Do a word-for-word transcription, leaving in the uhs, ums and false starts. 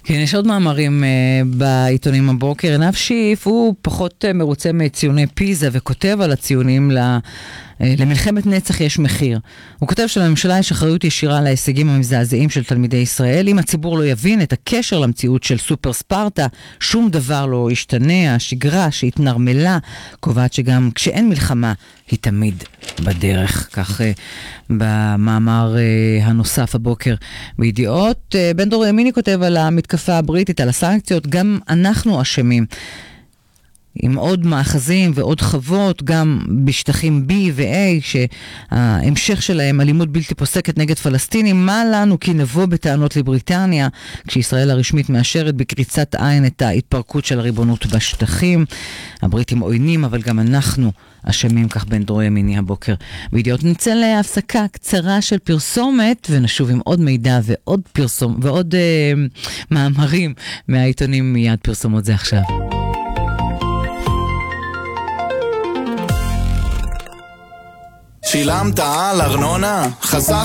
כן, יש עוד מאמרים uh, בעיתונים הבוקר. עינב שיף הוא פחות uh, מרוצה מציוני פיזה וכותב על הציונים ל... למלחמת נצח יש מחיר. הוא כותב שלממשלה יש אחריות ישירה להישגים המזעזעים של תלמידי ישראל. אם הציבור לא יבין את הקשר למציאות של סופר ספרטה, שום דבר לא ישתנה. השגרה שהתנרמלה קובעת שגם כשאין מלחמה היא תמיד בדרך. כך במאמר הנוסף הבוקר בידיעות. בן דור ימיני כותב על המתקפה הבריטית, על הסנקציות. גם אנחנו אשמים. עם עוד מאחזים ועוד חוות, גם בשטחים B ו-A, שההמשך שלהם אלימות בלתי פוסקת נגד פלסטינים. מה לנו כי נבוא בטענות לבריטניה, כשישראל הרשמית מאשרת בקריצת עין את ההתפרקות של הריבונות בשטחים. הבריטים עוינים, אבל גם אנחנו אשמים, כך בן דור ימיני הבוקר בידיעות. נצא להפסקה קצרה של פרסומת, ונשוב עם עוד מידע ועוד פרסום, ועוד אה, מאמרים מהעיתונים. מיד פרסומות זה עכשיו. שילמת על ארנונה? חסך